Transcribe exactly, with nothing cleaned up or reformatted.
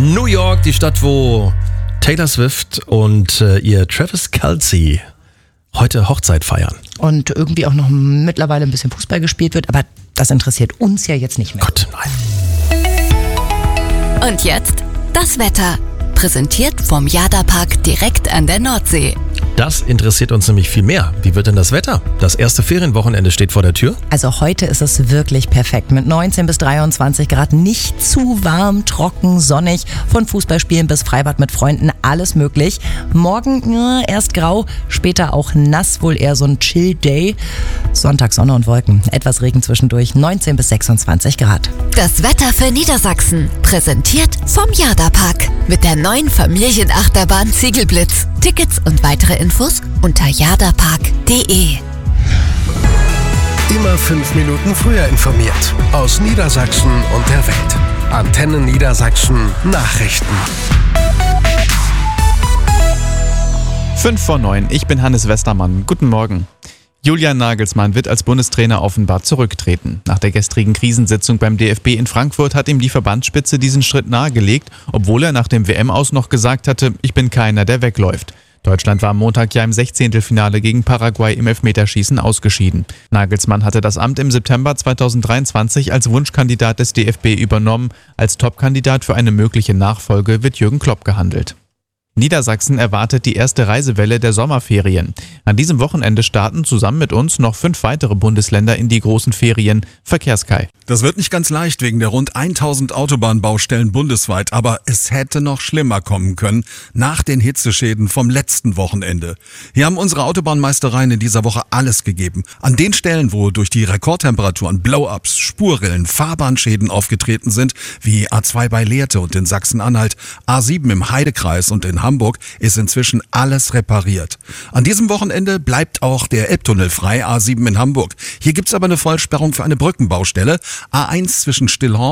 New York, die Stadt, wo Taylor Swift und äh, ihr Travis Kelce heute Hochzeit feiern. Und irgendwie auch noch mittlerweile ein bisschen Fußball gespielt wird, aber das interessiert uns ja jetzt nicht mehr. Gott, nein. Und jetzt das Wetter. Präsentiert vom Jada-Park direkt an der Nordsee. Das interessiert uns nämlich viel mehr. Wie wird denn das Wetter? Das erste Ferienwochenende steht vor der Tür. Also heute ist es wirklich perfekt mit neunzehn bis dreiundzwanzig Grad. Nicht zu warm, trocken, sonnig. Von Fußballspielen bis Freibad mit Freunden, alles möglich. Morgen ja, erst grau, später auch nass, wohl eher so ein Chill-Day. Sonntag Sonne und Wolken. Etwas Regen zwischendurch, neunzehn bis sechsundzwanzig Grad. Das Wetter für Niedersachsen. Präsentiert vom Jada-Park. Mit der neuen Familienachterbahn Ziegelblitz. Tickets und weitere Infos unter jadapark punkt de. Immer fünf Minuten früher informiert. Aus Niedersachsen und der Welt. Antenne Niedersachsen Nachrichten. Fünf vor neun. Ich bin Hannes Westermann. Guten Morgen. Julian Nagelsmann wird als Bundestrainer offenbar zurücktreten. Nach der gestrigen Krisensitzung beim D F B in Frankfurt hat ihm die Verbandsspitze diesen Schritt nahegelegt, obwohl er nach dem W M-Aus noch gesagt hatte, ich bin keiner, der wegläuft. Deutschland war am Montag ja im Sechzehntelfinale gegen Paraguay im Elfmeterschießen ausgeschieden. Nagelsmann hatte das Amt im September zweitausenddreiundzwanzig als Wunschkandidat des D F B übernommen. Als Topkandidat für eine mögliche Nachfolge wird Jürgen Klopp gehandelt. Niedersachsen erwartet die erste Reisewelle der Sommerferien. An diesem Wochenende starten zusammen mit uns noch fünf weitere Bundesländer in die großen Ferien. Verkehrskai. Das wird nicht ganz leicht wegen der rund tausend Autobahnbaustellen bundesweit, aber es hätte noch schlimmer kommen können nach den Hitzeschäden vom letzten Wochenende. Hier haben unsere Autobahnmeistereien in dieser Woche alles gegeben. An den Stellen, wo durch die Rekordtemperaturen Blow-ups, Spurrillen, Fahrbahnschäden aufgetreten sind, wie A zwei bei Lehrte und in Sachsen-Anhalt, A sieben im Heidekreis und in Hamburg, ist inzwischen alles repariert. An diesem Wochenende bleibt auch der Elbtunnel frei, A sieben in Hamburg. Hier gibt's aber eine Vollsperrung für eine Brückenbaustelle. A eins zwischen Stillhorn